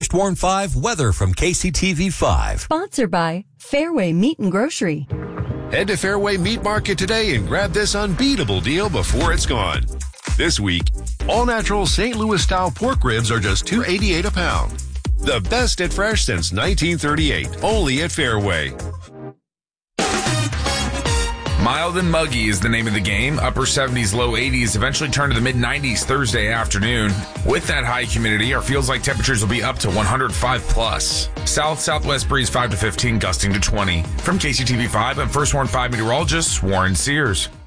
First Warn 5 weather from KCTV 5. Sponsored by Fairway Meat and Grocery. Head to Fairway Meat Market today and grab this unbeatable deal before it's gone. This week, all-natural St. Louis-style pork ribs are just $2.88 a pound. The best at fresh since 1938, only at Fairway. Mild and muggy is the name of the game. Upper 70s, low 80s, eventually turn to the mid-90s Thursday afternoon. With that high humidity, our feels like temperatures will be up to 105 plus. South-southwest breeze 5 to 15, gusting to 20. From KCTV 5, I'm First Warn 5 meteorologist Warren Sears.